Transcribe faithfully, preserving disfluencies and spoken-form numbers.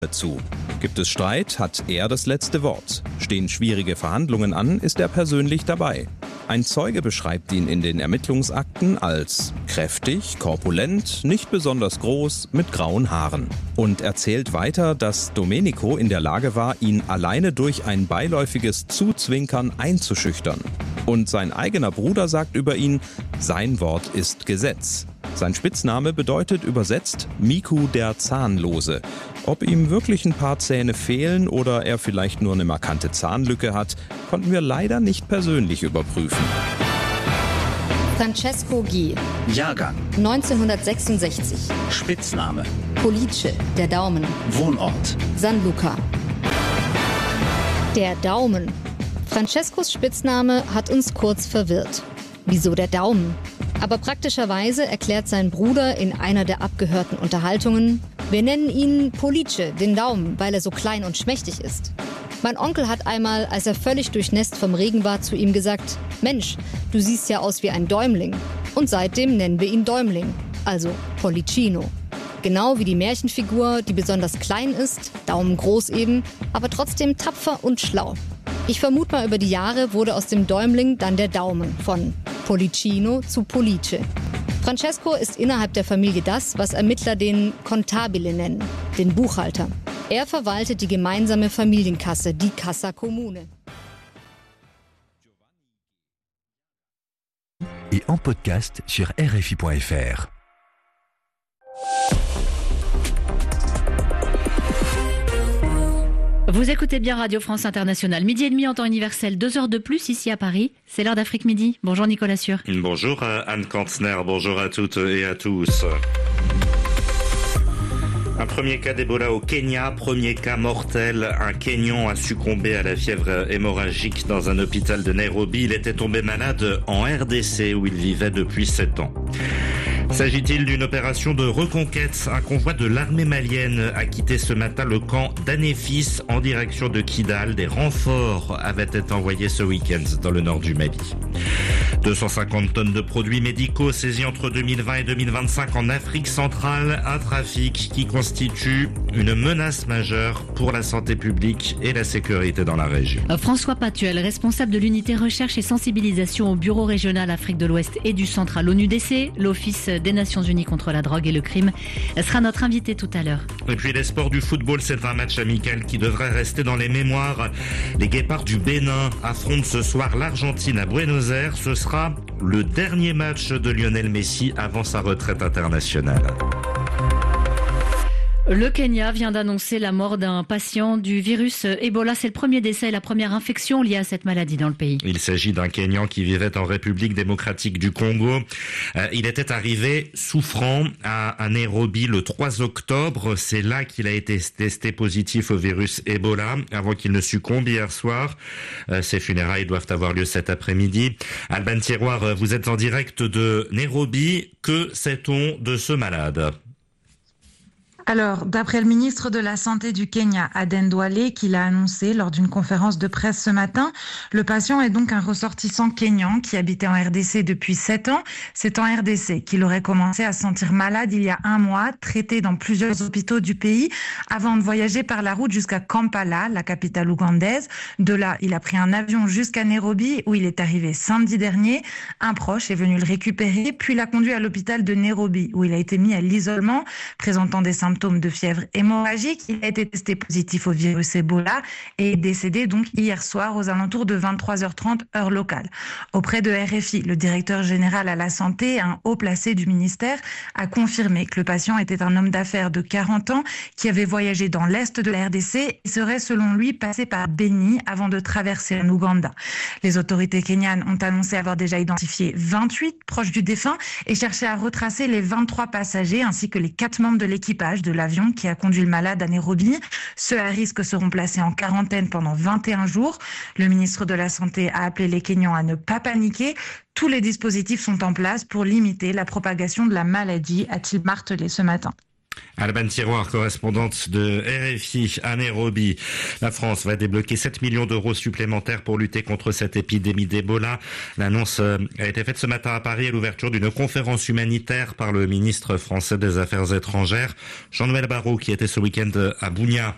Zu. Gibt es Streit, hat er das letzte Wort. Stehen schwierige Verhandlungen an, ist er persönlich dabei. Ein Zeuge beschreibt ihn in den Ermittlungsakten als kräftig, korpulent, nicht besonders groß, mit grauen Haaren. Und erzählt weiter, dass Domenico in der Lage war, ihn alleine durch ein beiläufiges Zuzwinkern einzuschüchtern. Und sein eigener Bruder sagt über ihn, sein Wort ist Gesetz. Sein Spitzname bedeutet übersetzt Miku der Zahnlose. Ob ihm wirklich ein paar Zähne fehlen oder er vielleicht nur eine markante Zahnlücke hat, konnten wir leider nicht persönlich überprüfen. Francesco Guy. Jahrgang neunzehnhundertsechsundsechzig. Spitzname Police, der Daumen. Wohnort San Luca. Der Daumen. Francescos Spitzname hat uns kurz verwirrt. Wieso der Daumen? Aber praktischerweise erklärt sein Bruder in einer der abgehörten Unterhaltungen, wir nennen ihn Police, den Daumen, weil er so klein und schmächtig ist. Mein Onkel hat einmal, als er völlig durchnässt vom Regen war, zu ihm gesagt, Mensch, du siehst ja aus wie ein Däumling. Und seitdem nennen wir ihn Däumling, also Policino. Genau wie die Märchenfigur, die besonders klein ist, Daumen groß eben, aber trotzdem tapfer und schlau. Ich vermute mal, über die Jahre wurde aus dem Däumling dann der Daumen, von Policino zu Police. Francesco ist innerhalb der Familie das, was Ermittler den Contabile nennen, den Buchhalter. Er verwaltet die gemeinsame Familienkasse, die Cassa Comune. Et en podcast sur R F I point F R. Vous écoutez bien Radio France Internationale. Midi et demi en temps universel, deux heures de plus ici à Paris. C'est l'heure d'Afrique Midi. Bonjour Nicolas Sûr. Bonjour Anne Kantner, bonjour à toutes et à tous. Un premier cas d'Ebola au Kenya, premier cas mortel. Un Kenyan a succombé à la fièvre hémorragique dans un hôpital de Nairobi. Il était tombé malade en R D C où il vivait depuis sept ans. S'agit-il d'une opération de reconquête? Un convoi de l'armée malienne a quitté ce matin le camp d'Anéfis en direction de Kidal. Des renforts avaient été envoyés ce week-end dans le nord du Mali. deux cent cinquante tonnes de produits médicaux saisis entre deux mille vingt et deux mille vingt-cinq en Afrique centrale. Un trafic qui constitue une menace majeure pour la santé publique et la sécurité dans la région. François Patuel, responsable de l'unité recherche et sensibilisation au bureau régional Afrique de l'Ouest et du Centre à l'ONU D C, l'Office des Nations Unies contre la drogue et le crime, sera notre invité tout à l'heure. Et puis les sports du football, c'est un match amical qui devrait rester dans les mémoires. Les Guépards du Bénin affrontent ce soir l'Argentine à Buenos Aires. Ce sera le dernier match de Lionel Messi avant sa retraite internationale. Le Kenya vient d'annoncer la mort d'un patient du virus Ebola. C'est le premier décès et la première infection liée à cette maladie dans le pays. Il s'agit d'un Kenyan qui vivait en République démocratique du Congo. Euh, il était arrivé souffrant à, à Nairobi le trois octobre. C'est là qu'il a été testé positif au virus Ebola avant qu'il ne succombe hier soir. Euh, ses funérailles doivent avoir lieu cet après-midi. Alban Tiroir, vous êtes en direct de Nairobi. Que sait-on de ce malade ? Alors, d'après le ministre de la Santé du Kenya, Aden Duale, qui l'a annoncé lors d'une conférence de presse ce matin, le patient est donc un ressortissant kenyan qui habitait en R D C depuis sept ans. C'est en R D C qu'il aurait commencé à se sentir malade il y a un mois, traité dans plusieurs hôpitaux du pays, avant de voyager par la route jusqu'à Kampala, la capitale ougandaise. De là, il a pris un avion jusqu'à Nairobi, où il est arrivé samedi dernier. Un proche est venu le récupérer, puis l'a conduit à l'hôpital de Nairobi, où il a été mis à l'isolement, présentant des symptômes de fièvre hémorragique. Il a été testé positif au virus Ebola et est décédé donc hier soir aux alentours de vingt-trois heures trente heure locale. Auprès de R F I, le directeur général à la santé, un haut placé du ministère, a confirmé que le patient était un homme d'affaires de quarante ans qui avait voyagé dans l'est de la R D C et serait selon lui passé par Beni avant de traverser l'Ouganda. Les autorités kenyanes ont annoncé avoir déjà identifié vingt-huit proches du défunt et cherché à retracer les vingt-trois passagers ainsi que les quatre membres de l'équipage de l'avion qui a conduit le malade à Nairobi. Ceux à risque seront placés en quarantaine pendant vingt et un jours. Le ministre de la Santé a appelé les Kenyans à ne pas paniquer. Tous les dispositifs sont en place pour limiter la propagation de la maladie, a-t-il martelé ce matin. Alban Tiroir, correspondante de R F I à Nairobi. La France va débloquer sept millions d'euros supplémentaires pour lutter contre cette épidémie d'Ebola. L'annonce a été faite ce matin à Paris à l'ouverture d'une conférence humanitaire par le ministre français des Affaires étrangères, Jean-Noël Barrot, qui était ce week-end à Bunia